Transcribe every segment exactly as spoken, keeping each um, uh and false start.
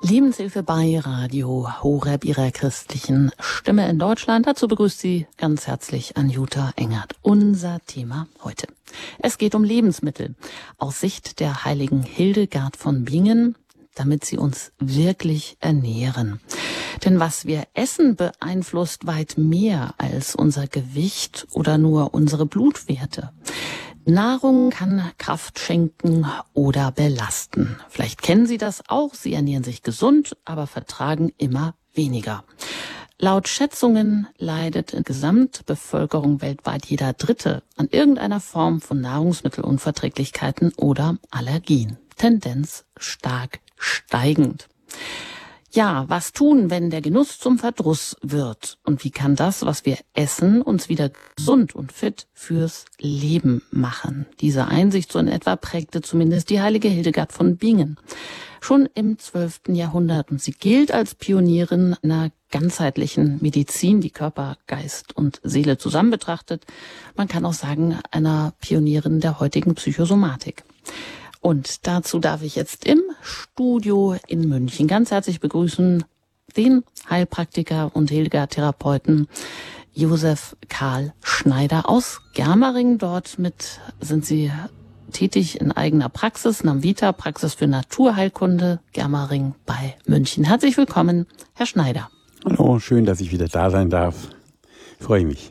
Lebenshilfe bei Radio Horeb, Ihrer christlichen Stimme in Deutschland. Dazu begrüßt Sie ganz herzlich Anjuta Engert. Unser Thema heute. Es geht um Lebensmittel aus Sicht der heiligen Hildegard von Bingen, damit sie uns wirklich ernähren. Denn was wir essen, beeinflusst weit mehr als unser Gewicht oder nur unsere Blutwerte. Nahrung kann Kraft schenken oder belasten. Vielleicht kennen Sie das auch. Sie ernähren sich gesund, aber vertragen immer weniger. Laut Schätzungen leidet in der Gesamtbevölkerung weltweit jeder Dritte an irgendeiner Form von Nahrungsmittelunverträglichkeiten oder Allergien. Tendenz stark steigend. Ja, was tun, wenn der Genuss zum Verdruss wird? Und wie kann das, was wir essen, uns wieder gesund und fit fürs Leben machen? Diese Einsicht so in etwa prägte zumindest die heilige Hildegard von Bingen schon im zwölften Jahrhundert. Und sie gilt als Pionierin einer ganzheitlichen Medizin, die Körper, Geist und Seele zusammen betrachtet. Man kann auch sagen, einer Pionierin der heutigen Psychosomatik. Und dazu darf ich jetzt im Studio in München ganz herzlich begrüßen den Heilpraktiker und Hildegard-Therapeuten Josef Karl Schneider aus Germering. Dort mit sind Sie tätig in eigener Praxis, Namvita, Praxis für Naturheilkunde, Germering bei München. Herzlich willkommen, Herr Schneider. Hallo, schön, dass ich wieder da sein darf. Ich freue mich.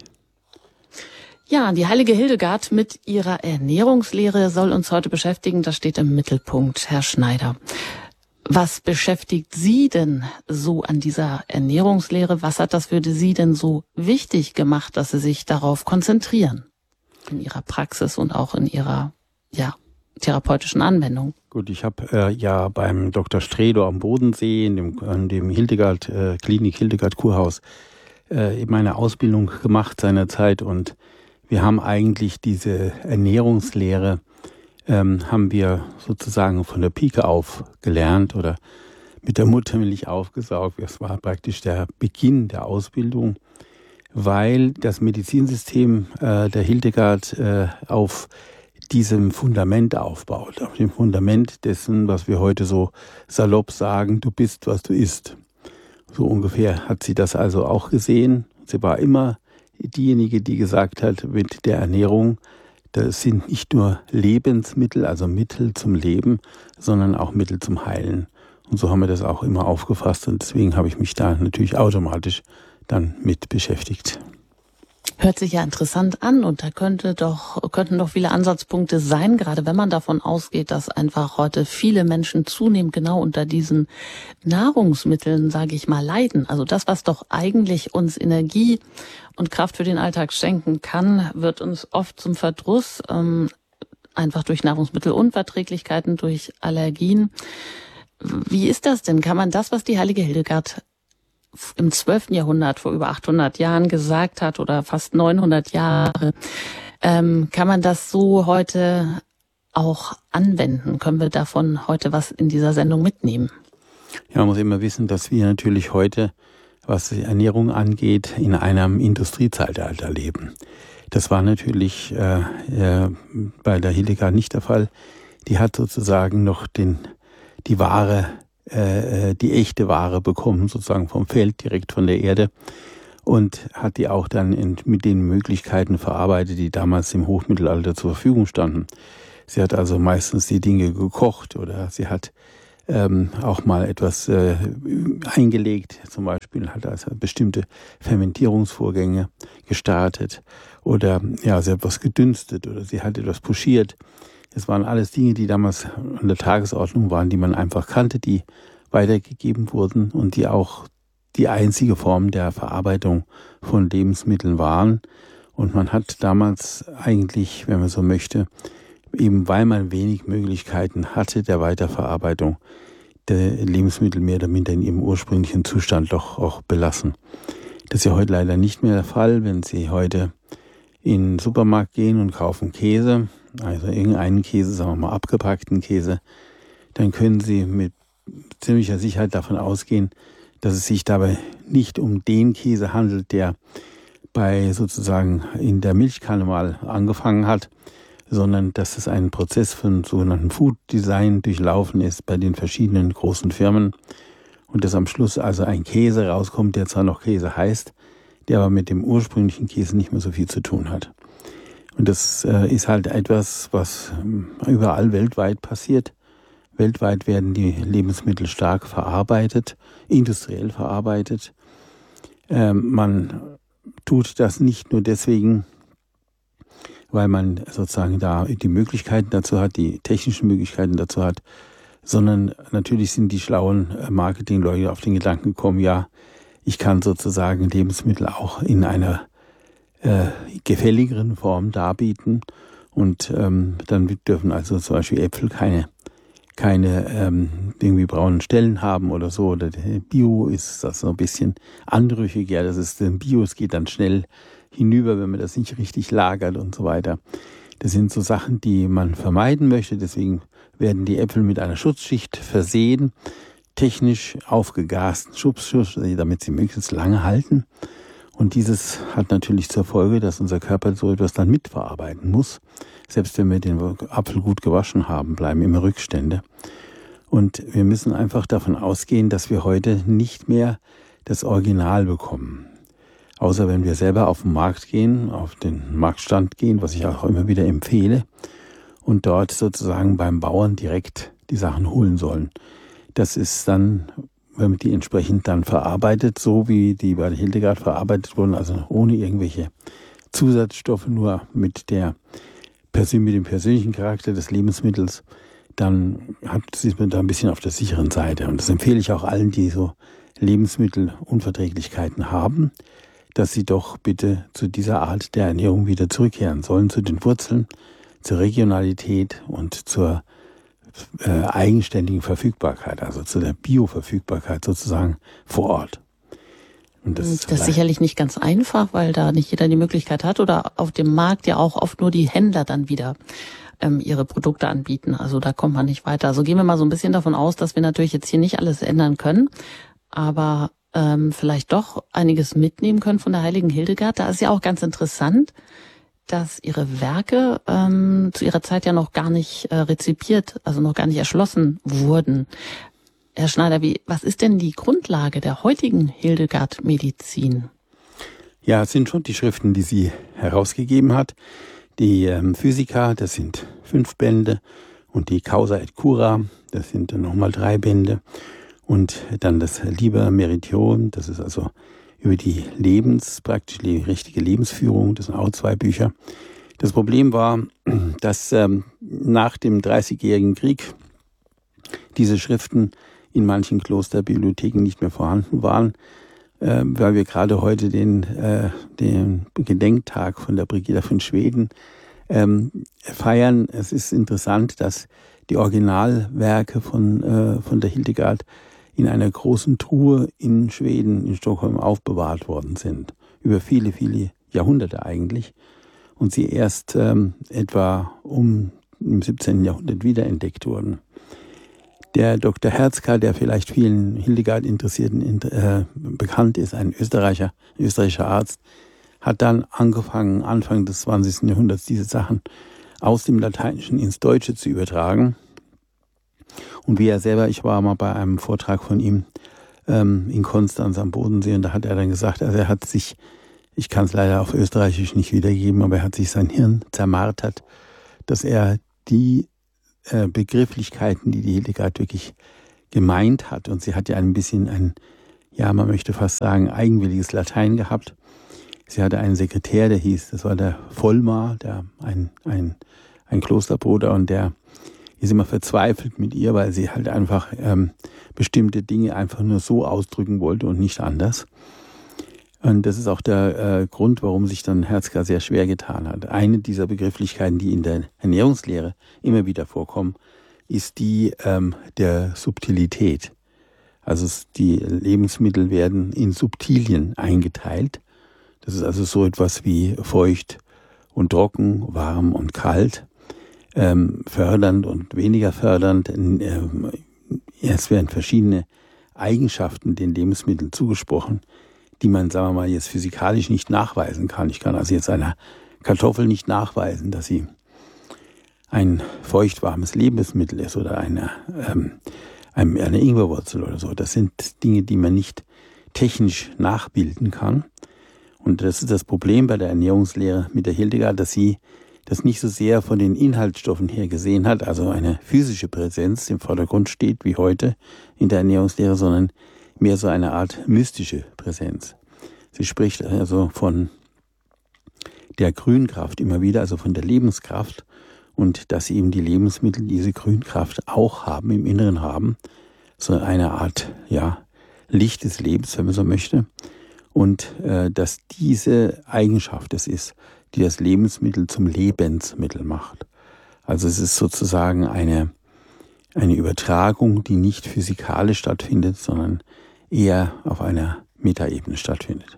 Ja, die heilige Hildegard mit ihrer Ernährungslehre soll uns heute beschäftigen. Das steht im Mittelpunkt, Herr Schneider. Was beschäftigt Sie denn so an dieser Ernährungslehre? Was hat das für Sie denn so wichtig gemacht, dass Sie sich darauf konzentrieren? In Ihrer Praxis und auch in Ihrer, ja, therapeutischen Anwendung. Gut, ich habe äh, ja beim Doktor Stredow am Bodensee, in dem, in dem Hildegard, äh, Klinik Hildegard Kurhaus, äh, meine Ausbildung gemacht seinerzeit, und wir haben eigentlich diese Ernährungslehre, ähm, haben wir sozusagen von der Pike auf gelernt oder mit der Muttermilch aufgesaugt. Das war praktisch der Beginn der Ausbildung, weil das Medizinsystem äh, der Hildegard äh, auf diesem Fundament aufbaut, auf dem Fundament dessen, was wir heute so salopp sagen, du bist, was du isst. So ungefähr hat sie das also auch gesehen. Sie war immer diejenige, die gesagt hat, mit der Ernährung, das sind nicht nur Lebensmittel, also Mittel zum Leben, sondern auch Mittel zum Heilen. Und so haben wir das auch immer aufgefasst, und deswegen habe ich mich da natürlich automatisch dann mit beschäftigt. Hört sich ja interessant an, und da könnte doch, könnten doch viele Ansatzpunkte sein, gerade wenn man davon ausgeht, dass einfach heute viele Menschen zunehmend genau unter diesen Nahrungsmitteln, sage ich mal, leiden. Also das, was doch eigentlich uns Energie und Kraft für den Alltag schenken kann, wird uns oft zum Verdruss, ähm, einfach durch Nahrungsmittelunverträglichkeiten, durch Allergien. Wie ist das denn? Kann man das, was die heilige Hildegard im zwölften Jahrhundert, vor über achthundert Jahren gesagt hat, oder fast neunhundert Jahre, ähm, kann man das so heute auch anwenden? Können wir davon heute was in dieser Sendung mitnehmen? Ja, man muss immer wissen, dass wir natürlich heute, was die Ernährung angeht, in einem Industriezeitalter leben. Das war natürlich äh, äh, bei der Hildegard nicht der Fall. Die hat sozusagen noch den, die Ware äh, die echte Ware bekommen, sozusagen vom Feld, direkt von der Erde, und hat die auch dann in, mit den Möglichkeiten verarbeitet, die damals im Hochmittelalter zur Verfügung standen. Sie hat also meistens die Dinge gekocht, oder sie hat ähm, auch mal etwas äh, eingelegt, zum Beispiel hat also bestimmte Fermentierungsvorgänge gestartet, oder ja, sie hat was gedünstet, oder sie hat etwas pochiert. Das waren alles Dinge, die damals an der Tagesordnung waren, die man einfach kannte, die weitergegeben wurden und die auch die einzige Form der Verarbeitung von Lebensmitteln waren. Und man hat damals eigentlich, wenn man so möchte, eben weil man wenig Möglichkeiten hatte der Weiterverarbeitung, der Lebensmittel mehr oder minder in ihrem ursprünglichen Zustand doch auch belassen. Das ist ja heute leider nicht mehr der Fall. Wenn Sie heute in den Supermarkt gehen und kaufen Käse, also irgendeinen Käse, sagen wir mal abgepackten Käse, dann können Sie mit ziemlicher Sicherheit davon ausgehen, dass es sich dabei nicht um den Käse handelt, der bei sozusagen in der Milchkanne mal angefangen hat, sondern dass es einen Prozess von sogenannten Food Design durchlaufen ist bei den verschiedenen großen Firmen. und dass am Schluss also ein Käse rauskommt, der zwar noch Käse heißt, der aber mit dem ursprünglichen Käse nicht mehr so viel zu tun hat. Und das äh, ist halt etwas, was überall weltweit passiert. Weltweit werden die Lebensmittel stark verarbeitet, industriell verarbeitet. Ähm, man tut das nicht nur deswegen, weil man sozusagen da die Möglichkeiten dazu hat, die technischen Möglichkeiten dazu hat, sondern natürlich sind die schlauen Marketingleute auf den Gedanken gekommen, ja, ich kann sozusagen Lebensmittel auch in einer äh, gefälligeren Form darbieten und ähm, dann dürfen also zum Beispiel Äpfel keine keine ähm, irgendwie braunen Stellen haben oder so. Oder Bio ist das so ein bisschen anrüchig. Ja, das ist Bio, es geht dann schnell hinüber, wenn man das nicht richtig lagert und so weiter. Das sind so Sachen, die man vermeiden möchte. Deswegen werden die Äpfel mit einer Schutzschicht versehen, technisch aufgegasten Schutzschicht, damit sie möglichst lange halten. Und dieses hat natürlich zur Folge, dass unser Körper so etwas dann mitverarbeiten muss. Selbst wenn wir den Apfel gut gewaschen haben, bleiben immer Rückstände. Und wir müssen einfach davon ausgehen, dass wir heute nicht mehr das Original bekommen. Außer wenn wir selber auf den Markt gehen, auf den Marktstand gehen, was ich auch immer wieder empfehle, und dort sozusagen beim Bauern direkt die Sachen holen sollen. Das ist dann, wenn man die entsprechend dann verarbeitet, so wie die bei der Hildegard verarbeitet wurden, also ohne irgendwelche Zusatzstoffe, nur mit der mit dem persönlichen Charakter des Lebensmittels, dann hat, ist man da ein bisschen auf der sicheren Seite. Und das empfehle ich auch allen, die so Lebensmittelunverträglichkeiten haben, dass sie doch bitte zu dieser Art der Ernährung wieder zurückkehren sollen, zu den Wurzeln, zur Regionalität und zur äh, eigenständigen Verfügbarkeit, also zu der Bioverfügbarkeit sozusagen vor Ort. Und das, das ist sicherlich nicht ganz einfach, weil da nicht jeder die Möglichkeit hat oder auf dem Markt ja auch oft nur die Händler dann wieder ähm, ihre Produkte anbieten. Also da kommt man nicht weiter. Also gehen wir mal so ein bisschen davon aus, dass wir natürlich jetzt hier nicht alles ändern können, aber ähm, vielleicht doch einiges mitnehmen können von der heiligen Hildegard. Da ist ja auch ganz interessant, dass ihre Werke ähm, zu ihrer Zeit ja noch gar nicht äh, rezipiert, also noch gar nicht erschlossen wurden. Herr Schneider, wie, was ist denn die Grundlage der heutigen Hildegard-Medizin? Ja, es sind schon die Schriften, die sie herausgegeben hat. Die ähm, Physica, das sind fünf Bände, und die Causa et Cura, das sind dann nochmal drei Bände. Und dann das Liber Merition, das ist also über die Lebens, praktisch die richtige Lebensführung, das sind auch zwei Bücher. Das Problem war, dass ähm, nach dem Dreißigjährigen Krieg diese Schriften in manchen Klosterbibliotheken nicht mehr vorhanden waren, äh, weil wir gerade heute den, äh, den Gedenktag von der Brigida von Schweden ähm, feiern. Es ist interessant, dass die Originalwerke von, äh, von der Hildegard in einer großen Truhe in Schweden, in Stockholm, aufbewahrt worden sind. Über viele, viele Jahrhunderte eigentlich. Und sie erst ähm, etwa um im siebzehnten Jahrhundert wiederentdeckt wurden. Der Doktor Herzka, der vielleicht vielen Hildegard-Interessierten äh, bekannt ist, ein Österreicher, ein österreichischer Arzt, hat dann angefangen, Anfang des zwanzigsten Jahrhunderts diese Sachen aus dem Lateinischen ins Deutsche zu übertragen. Und wie er selber, ich war mal bei einem Vortrag von ihm ähm, in Konstanz am Bodensee, und da hat er dann gesagt, also er hat sich, ich kann es leider auf Österreichisch nicht wiedergeben, aber er hat sich sein Hirn zermartert, dass er die äh, Begrifflichkeiten, die die Hildegard wirklich gemeint hat, und sie hat ja ein bisschen ein, ja, man möchte fast sagen, eigenwilliges Latein gehabt. Sie hatte einen Sekretär, der hieß, das war der Vollmar, der ein, ein, ein Klosterbruder, und der ist immer verzweifelt mit ihr, weil sie halt einfach ähm, bestimmte Dinge einfach nur so ausdrücken wollte und nicht anders. Und das ist auch der äh, Grund, warum sich dann Herzka sehr schwer getan hat. Eine dieser Begrifflichkeiten, die in der Ernährungslehre immer wieder vorkommen, ist die ähm, der Subtilität. Also die Lebensmittel werden in Subtilien eingeteilt. Das ist also so etwas wie feucht und trocken, warm und kalt, ähm, fördernd und weniger fördernd. Ähm, es werden verschiedene Eigenschaften den Lebensmitteln zugesprochen, die man, sagen wir mal, jetzt physikalisch nicht nachweisen kann. Ich kann also jetzt einer Kartoffel nicht nachweisen, dass sie ein feuchtwarmes Lebensmittel ist oder eine, ähm, eine Ingwerwurzel oder so. Das sind Dinge, die man nicht technisch nachbilden kann. Und das ist das Problem bei der Ernährungslehre mit der Hildegard, dass sie das nicht so sehr von den Inhaltsstoffen her gesehen hat, also eine physische Präsenz im Vordergrund steht, wie heute in der Ernährungslehre, sondern mehr so eine Art mystische Präsenz. Sie spricht also von der Grünkraft immer wieder, also von der Lebenskraft, und dass eben die Lebensmittel diese Grünkraft auch haben, im Inneren haben, so eine Art, ja, Licht des Lebens, wenn man so möchte, und äh, dass diese Eigenschaft es ist, die das Lebensmittel zum Lebensmittel macht. Also es ist sozusagen eine, eine Übertragung, die nicht physikalisch stattfindet, sondern eher auf einer Metaebene stattfindet.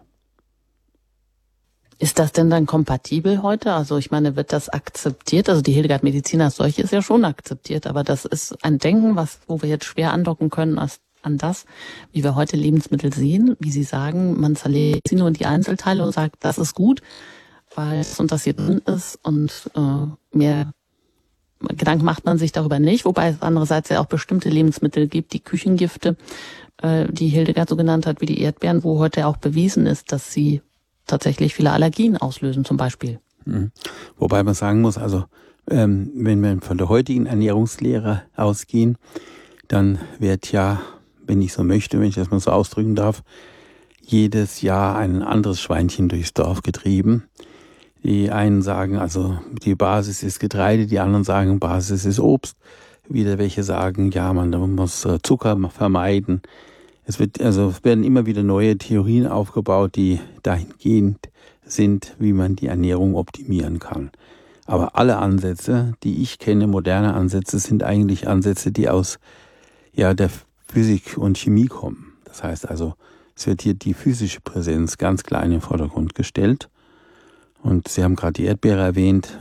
Ist das denn dann kompatibel heute? Also ich meine, wird das akzeptiert? Also die Hildegard-Medizin als solche ist ja schon akzeptiert, aber das ist ein Denken, was, wo wir jetzt schwer andocken können als, an das, wie wir heute Lebensmittel sehen, wie Sie sagen, man zerlegt sie nur in die Einzelteile und sagt, das ist gut, weil das und das hier drin ist, und äh, mehr Gedanken macht man sich darüber nicht, wobei es andererseits ja auch bestimmte Lebensmittel gibt, die Küchengifte, äh, die Hildegard so genannt hat, wie die Erdbeeren, wo heute auch bewiesen ist, dass sie tatsächlich viele Allergien auslösen zum Beispiel. Mhm. Wobei man sagen muss, also ähm, wenn wir von der heutigen Ernährungslehre ausgehen, dann wird ja, wenn ich so möchte, wenn ich das mal so ausdrücken darf, jedes Jahr ein anderes Schweinchen durchs Dorf getrieben. Die einen sagen, also die Basis ist Getreide, die anderen sagen, Basis ist Obst. Wieder welche sagen, ja, man muss Zucker vermeiden. Es wird, also es werden immer wieder neue Theorien aufgebaut, die dahingehend sind, wie man die Ernährung optimieren kann. Aber alle Ansätze, die ich kenne, moderne Ansätze, sind eigentlich Ansätze, die aus ja der Physik und Chemie kommen. Das heißt also, es wird hier die physische Präsenz ganz klar in den Vordergrund gestellt. Und Sie haben gerade die Erdbeere erwähnt.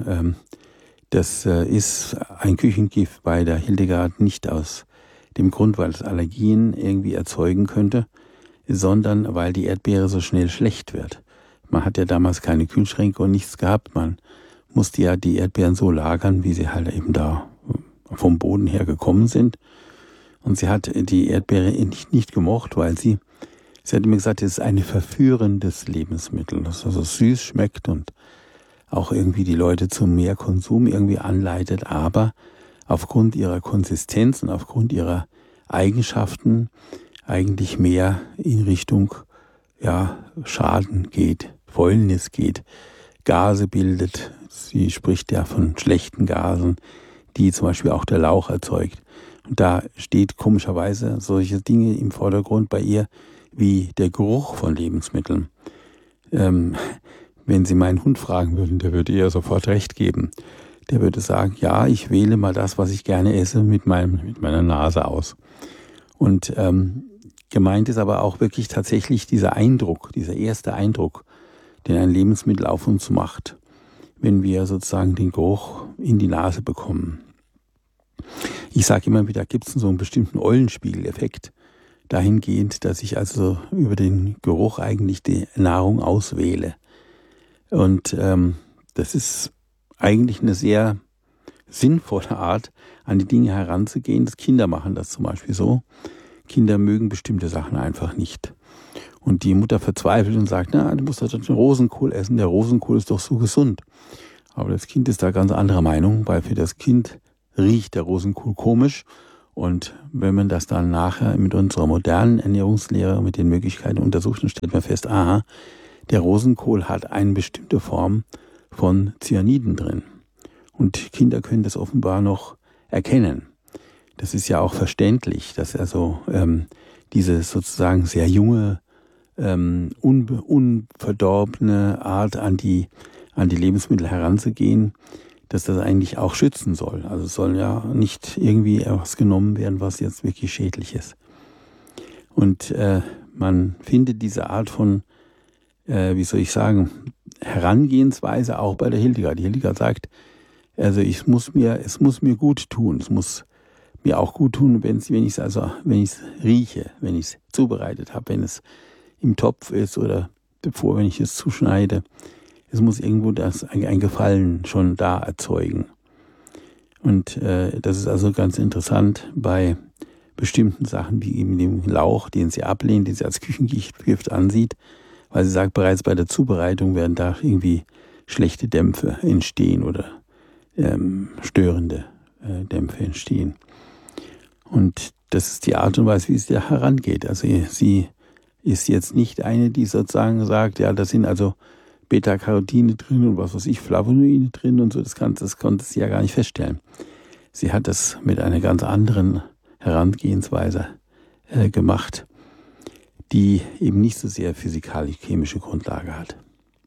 Das ist ein Küchengift bei der Hildegard nicht aus dem Grund, weil es Allergien irgendwie erzeugen könnte, sondern weil die Erdbeere so schnell schlecht wird. Man hat ja damals keine Kühlschränke und nichts gehabt. Man musste ja die Erdbeeren so lagern, wie sie halt eben da vom Boden her gekommen sind. Und sie hat die Erdbeere nicht, nicht gemocht, weil sie Sie hat immer gesagt, es ist ein verführendes Lebensmittel, das also süß schmeckt und auch irgendwie die Leute zum mehr Konsum irgendwie anleitet, aber aufgrund ihrer Konsistenz und aufgrund ihrer Eigenschaften eigentlich mehr in Richtung ja Schaden geht, Fäulnis geht, Gase bildet. Sie spricht ja von schlechten Gasen, die zum Beispiel auch der Lauch erzeugt. Und da steht komischerweise solche Dinge im Vordergrund bei ihr, wie der Geruch von Lebensmitteln. Ähm, wenn Sie meinen Hund fragen würden, der würde ihr sofort recht geben. Der würde sagen, ja, ich wähle mal das, was ich gerne esse, mit meinem, mit meiner Nase aus. Und ähm, gemeint ist aber auch wirklich tatsächlich dieser Eindruck, dieser erste Eindruck, den ein Lebensmittel auf uns macht, wenn wir sozusagen den Geruch in die Nase bekommen. Ich sage immer wieder, gibt es so einen bestimmten Eulenspiegel-Effekt, dahingehend, dass ich also über den Geruch eigentlich die Nahrung auswähle. Und ähm, das ist eigentlich eine sehr sinnvolle Art, an die Dinge heranzugehen. Das Kinder machen das zum Beispiel so. Kinder mögen bestimmte Sachen einfach nicht. Und die Mutter verzweifelt und sagt, na, du musst doch den Rosenkohl essen, der Rosenkohl ist doch so gesund. Aber das Kind ist da ganz anderer Meinung, weil für das Kind riecht der Rosenkohl komisch. Und wenn man das dann nachher mit unserer modernen Ernährungslehre, mit den Möglichkeiten untersucht, dann stellt man fest, aha, der Rosenkohl hat eine bestimmte Form von Cyaniden drin. Und Kinder können das offenbar noch erkennen. Das ist ja auch verständlich, dass also ähm, diese sozusagen sehr junge, ähm, un, unverdorbene Art an die, an die Lebensmittel heranzugehen, dass das eigentlich auch schützen soll. Also es soll ja nicht irgendwie etwas genommen werden, was jetzt wirklich schädlich ist. Und äh, man findet diese Art von, äh, wie soll ich sagen, Herangehensweise auch bei der Hildegard. Die Hildegard sagt, also ich muss mir, es muss mir gut tun, es muss mir auch gut tun, wenn es, wenn ich es also, wenn ich es rieche, wenn ich es zubereitet habe, wenn es im Topf ist oder bevor, wenn ich es zuschneide. Es muss irgendwo das ein Gefallen schon da erzeugen. Und äh, das ist also ganz interessant bei bestimmten Sachen, wie eben dem Lauch, den sie ablehnt, den sie als Küchengift ansieht, weil sie sagt, bereits bei der Zubereitung werden da irgendwie schlechte Dämpfe entstehen oder ähm, störende äh, Dämpfe entstehen. Und das ist die Art und Weise, wie sie da herangeht. Also sie ist jetzt nicht eine, die sozusagen sagt, ja, da sind also Beta-Carotine drin und was weiß ich, Flavonoide drin und so, das, kann, das konnte sie ja gar nicht feststellen. Sie hat das mit einer ganz anderen Herangehensweise äh, gemacht, die eben nicht so sehr physikalisch-chemische Grundlage hat.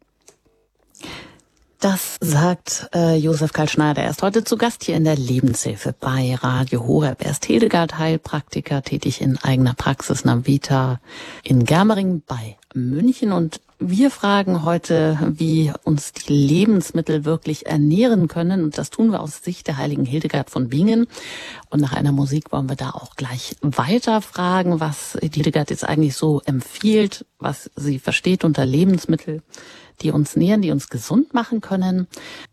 Das sagt äh, Josef Karl Schneider. Er ist heute zu Gast hier in der Lebenshilfe bei Radio Horeb. Er ist Hildegard Heilpraktiker, tätig in eigener Praxis Navita in Germering bei München. Und wir fragen heute, wie uns die Lebensmittel wirklich ernähren können. Und das tun wir aus Sicht der heiligen Hildegard von Bingen. Und nach einer Musik wollen wir da auch gleich weiter fragen, was Hildegard jetzt eigentlich so empfiehlt, was sie versteht unter Lebensmittel, die uns nähren, die uns gesund machen können.